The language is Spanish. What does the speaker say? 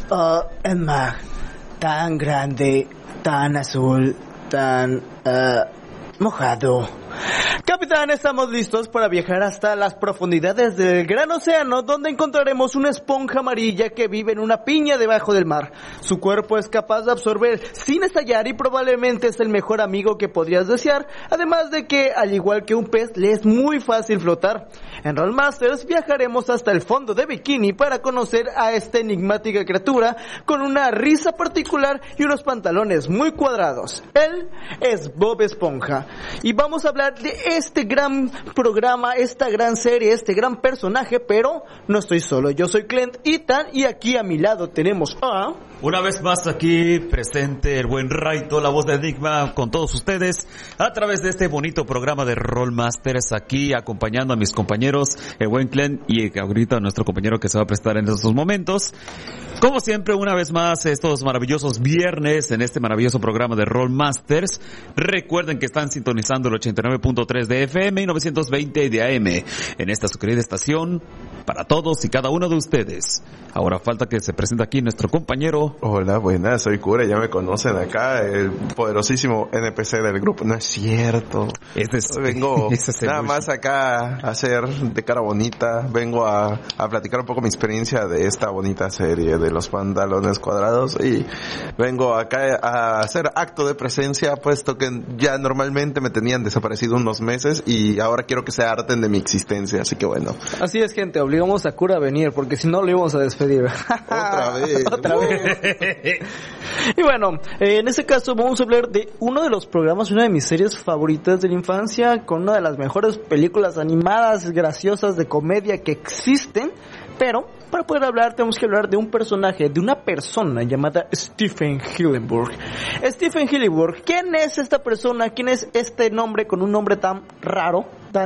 Oh, el mar, tan grande, tan azul, tan mojado. Capitán, estamos listos para viajar hasta las profundidades del gran océano, donde encontraremos una esponja amarilla que vive en una piña debajo del mar. Su cuerpo es capaz de absorber sin estallar y probablemente es el mejor amigo que podrías desear, además de que, al igual que un pez, le es muy fácil flotar. En Rollmasters viajaremos hasta el fondo de Bikini para conocer a esta enigmática criatura con una risa particular y unos pantalones muy cuadrados. Él es Bob Esponja y vamos a hablar de este gran programa, esta gran serie, este gran personaje, pero no estoy solo. Yo soy Clint Ethan y aquí a mi lado tenemos a... Una vez más aquí presente el buen Raito, la voz de Enigma, con todos ustedes a través de este bonito programa de Rollmasters, aquí acompañando a mis compañeros, el buen Clint y ahorita nuestro compañero que se va a prestar en estos momentos. Como siempre, una vez más, estos maravillosos viernes en este maravilloso programa de Rollmasters. Recuerden que están sintonizando el 89.3 de FM y 920 de AM en esta su querida estación para todos y cada uno de ustedes. Ahora falta que se presente aquí nuestro compañero. Hola, buenas, soy Cura, ya me conocen acá, el poderosísimo NPC del grupo. No es cierto. Vengo nada más acá a hacer de cara bonita, vengo a platicar un poco mi experiencia de esta bonita serie de los pantalones cuadrados y vengo acá a hacer acto de presencia, puesto que ya normalmente me tenían desaparecido unos meses y ahora quiero que se harten de mi existencia, así que bueno. Así es, gente, obligamos a Cura a venir porque si no lo íbamos a despedir. Otra vez. Otra vez. Y bueno, en este caso vamos a hablar de uno de los programas, una de mis series favoritas de la infancia, con una de las mejores películas animadas, graciosas, de comedia que existen, pero para poder hablar tenemos que hablar de un personaje, de una persona llamada Stephen Hillenburg. Stephen Hillenburg, ¿quién es esta persona? ¿Quién es este nombre con un nombre tan raro, tan